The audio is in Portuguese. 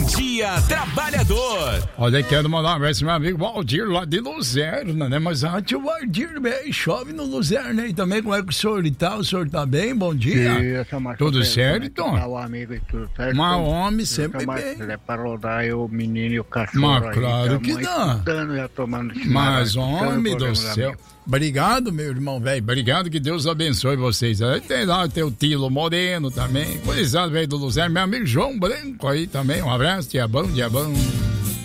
Dia Trabalhador. Olha, quero mandar um abraço pro meu amigo Valdir lá de Luzerna, né? Mas antes o Valdir, bem, chove no Luzerna aí também. Como é que o senhor tá? O senhor tá bem? Bom dia. Tudo certo? Tá o amigo e tudo certo? Mas homem sempre bem. É pra rodar o menino e o cachorro. Mas claro que dá. Já tomando mas homem do céu. Obrigado, meu irmão, velho. Obrigado, que Deus abençoe vocês. Aí tem lá o teu Tilo Moreno também. Coisado, velho do Luzerna. Meu amigo João Branco aí também. Um abraço, dia bom, dia bom.